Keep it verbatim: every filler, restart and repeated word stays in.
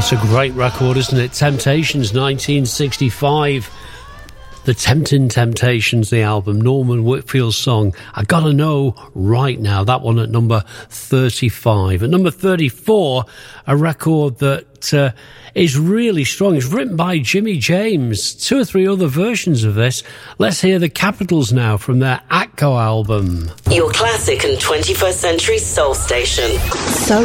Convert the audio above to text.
It's a great record, isn't it? Temptations, nineteen sixty-five. The Tempting Temptations, the album. Norman Whitfield's song, I Gotta Know Right Now. That one at number thirty-five. At number thirty-four, a record that uh, is really strong. It's written by Jimmy James. Two or three other versions of this. Let's hear the Capitals now from their Atco album. Your classic and twenty-first century soul station. Soul